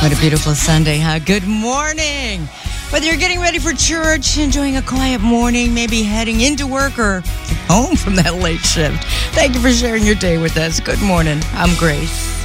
What a beautiful Sunday, huh? Good morning. Whether you're getting ready for church, enjoying a quiet morning, maybe heading into work or home from that late shift. Thank you for sharing your day with us. Good morning. I'm Grace.